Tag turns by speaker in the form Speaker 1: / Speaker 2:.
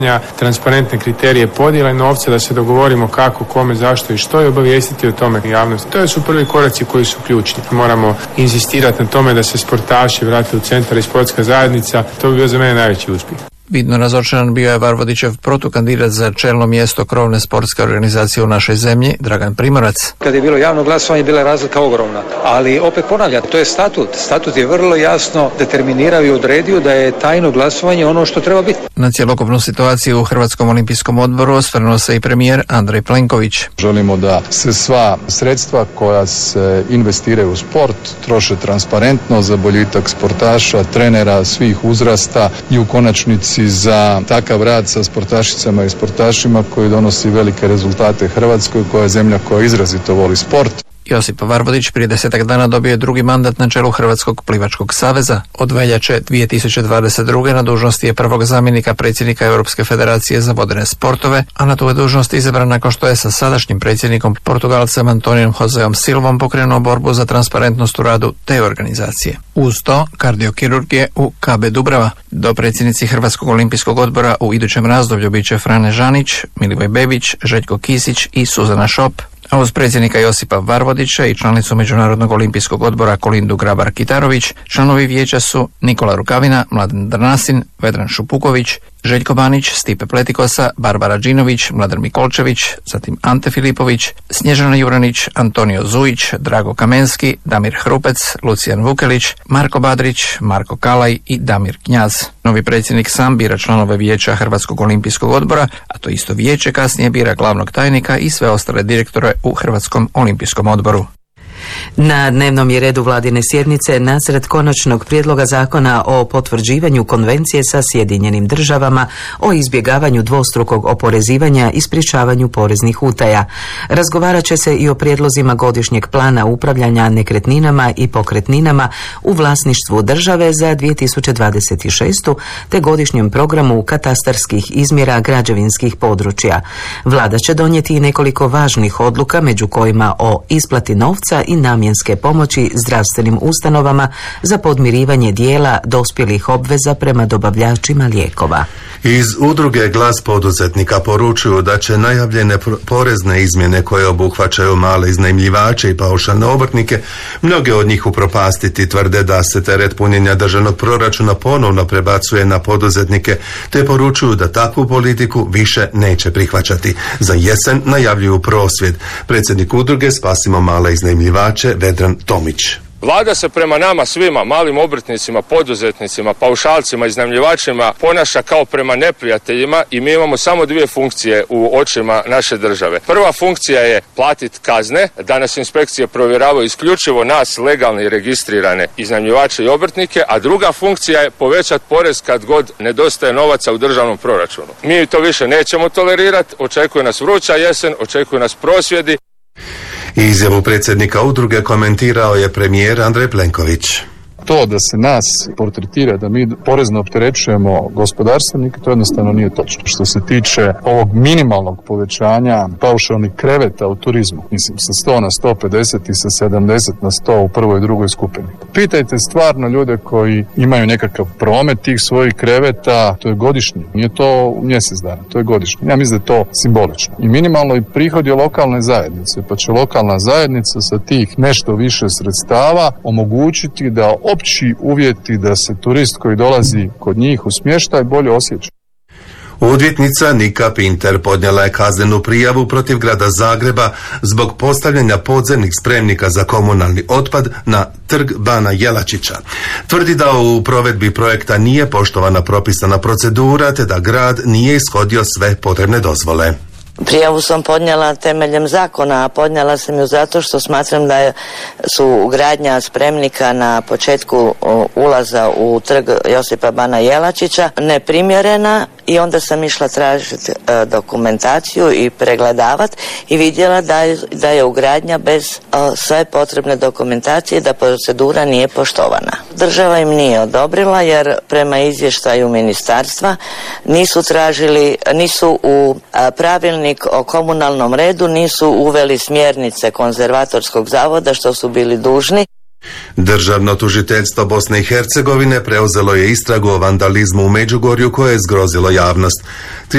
Speaker 1: transparentne kriterije podjele novca, da se dogovorimo kako, kome, zašto i što i obavijestiti o tome javnosti. To su prvi koraci koji su ključni. Moramo inzistirati na tome da se sportaši vrate u centar i sportska zajednica. To bi bio za mene najveći uspjeh.
Speaker 2: Vidno razočaran bio je Varvodićev protukandidat za čelno mjesto krovne sportske organizacije u našoj zemlji, Dragan Primorac.
Speaker 3: Kad je bilo javno glasovanje, bila je razlika ogromna. Ali opet ponavljam, to je statut. Statut je vrlo jasno determinirao i odredio da je tajno glasovanje ono što treba biti.
Speaker 2: Na cjelokupnu situaciju u Hrvatskom olimpijskom odboru osvrnuo se i premijer Andrej Plenković.
Speaker 4: Želimo da se sva sredstva koja se investiraju u sport troše transparentno za boljitak sportaša, trenera, svih uzrasta i u konačnici za takav rad sa sportašicama i sportašima koji donosi velike rezultate Hrvatskoj, koja je zemlja koja izrazito voli sport.
Speaker 2: Josip Varvodić prije 10 dana dobio je drugi mandat na čelu Hrvatskog plivačkog saveza. Od veljače 2022. na dužnosti je prvog zamjenika predsjednika Europske federacije za vodene sportove, a na tu je dužnost izabran nakon što je sa sadašnjim predsjednikom Portugalcem Antonijom Joseom Silvom pokrenuo borbu za transparentnost u radu te organizacije. Uz to kardiokirurgije u KB Dubrava. Dopredsjednici Hrvatskog olimpijskog odbora u idućem razdoblju bit će Frane Žanić, Milivoj Bebić, Željko Kisić i Suzana Šop. A uz predsjednika Josipa Varvodića i članicu Međunarodnog olimpijskog odbora Kolindu Grabar-Kitarović, članovi vijeća su Nikola Rukavina, Mladen Drnasin, Vedran Šupuković, Željko Banić, Stipe Pletikosa, Barbara Đinović, Mladen Mikolčević, zatim Ante Filipović, Snježana Juranić, Antonio Zujić, Drago Kamenski, Damir Hrupec, Lucijan Vukelić, Marko Badrić, Marko Kalaj i Damir Knjaz. Novi predsjednik sam bira članove vijeća Hrvatskog olimpijskog odbora, a to isto vijeće kasnije bira glavnog tajnika i sve ostale direktore u Hrvatskom olimpijskom odboru.
Speaker 5: Na dnevnom je redu vladine sjednice nacrt konačnog prijedloga zakona o potvrđivanju konvencije sa Sjedinjenim državama o izbjegavanju dvostrukog oporezivanja i sprječavanju poreznih utaja. Razgovarat će se i o prijedlozima godišnjeg plana upravljanja nekretninama i pokretninama u vlasništvu države za 2026. te godišnjem programu katastarskih izmjera građevinskih područja. Vlada će donijeti i nekoliko važnih odluka, među kojima o isplati novca i namjenske pomoći zdravstvenim ustanovama za podmirivanje dijela dospjelih obveza prema dobavljačima lijekova.
Speaker 6: Iz udruge Glas poduzetnika poručuju da će najavljene porezne izmjene koje obuhvaćaju male iznajmljivače i paušalne obrtnike mnoge od njih upropastiti. Tvrde da se teret punjenja državnog proračuna ponovno prebacuje na poduzetnike, te poručuju da takvu politiku više neće prihvaćati. Za jesen najavljuju prosvjed. Predsjednik udruge Spasimo male iznajmljivače Vedran Tomić.
Speaker 7: Vlada se prema nama svima, malim obrtnicima, poduzetnicima, paušalcima, iznajmljivačima ponaša kao prema neprijateljima i mi imamo samo dvije funkcije u očima naše države. Prva funkcija je platiti kazne, da nas inspekcije provjeravaju isključivo nas legalne i registrirane iznajmljivače i obrtnike, a druga funkcija je povećati porez kad god nedostaje novaca u državnom proračunu. Mi to više nećemo tolerirati, očekuje nas vruća jesen, očekuju nas prosvjedi.
Speaker 6: Izjavu predsjednika udruge komentirao je premijer Andrej Plenković.
Speaker 4: To da se nas portretira da mi porezno opterećujemo gospodarstvenike, to jednostavno nije točno. Što se tiče ovog minimalnog povećanja paušalnih kreveta u turizmu, mislim sa 100 na 150 i sa 70 na 100 u prvoj i drugoj skupini. Pitajte stvarno ljude koji imaju nekakav promet tih svojih kreveta, to je godišnji, nije to mjesec dana, to je godišnji. Ja mislim da je to simbolično. I minimalno i prihodi lokalne zajednice, pa će lokalna zajednica sa tih nešto više sredstava omogućiti da opći uvjeti da se turist koji dolazi kod njih u smještaj bolje osjeća.
Speaker 6: Odvjetnica Nika Pinter podnijela je kaznenu prijavu protiv grada Zagreba zbog postavljanja podzemnih spremnika za komunalni otpad na trg Bana Jelačića. Tvrdi da u provedbi projekta nije poštovana propisana procedura te da grad nije ishodio sve potrebne dozvole.
Speaker 8: Prijavu sam podnijela temeljem zakona, a podnijela sam ju zato što smatram da su gradnja spremnika na početku ulaza u trg Josipa Bana Jelačića neprimjerena i onda sam išla tražiti dokumentaciju i pregledavati i vidjela da je ugradnja bez sve potrebne dokumentacije, da procedura nije poštovana. Država im nije odobrila jer prema izvještaju ministarstva nisu u pravilnik o komunalnom redu nisu uveli smjernice konzervatorskog zavoda što su bili dužni.
Speaker 6: Državno tužiteljstvo Bosne i Hercegovine preuzelo je istragu o vandalizmu u Međugorju koje je zgrozilo javnost.